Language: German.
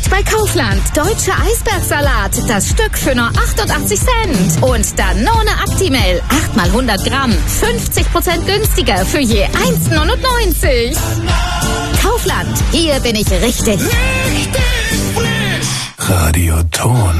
Jetzt bei Kaufland. Deutscher Eisbergsalat. Das Stück für nur 88 Cent. Und Danone Actimel. 8 mal 100 Gramm. 50% günstiger für je 1,99. Kaufland. Hier bin ich richtig. Radio Ton.